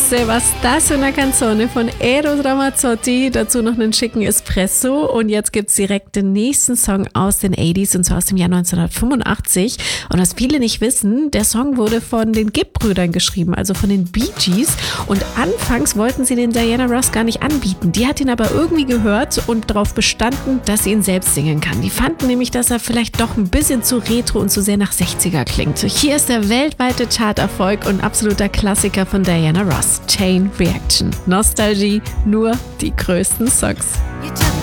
Se bastasse una canzone von Eros Ramazzotti, dazu noch einen schicken Espresso und jetzt gibt's direkt den nächsten Song aus den 80s und zwar aus dem Jahr 1985 und was viele nicht wissen, der Song wurde von den Gibb-Brüdern geschrieben, also von den Bee Gees und anfangs wollten sie den Diana Ross gar nicht anbieten, die hat ihn aber irgendwie gehört und darauf bestanden, dass sie ihn selbst singen kann. Die fanden nämlich, dass er vielleicht doch ein bisschen zu retro und zu sehr nach 60er klingt. Hier ist der weltweite Charterfolg und absoluter Klassiker von Diana Ross. Chain Reaction. Nostalgie, nur die größten Songs. You took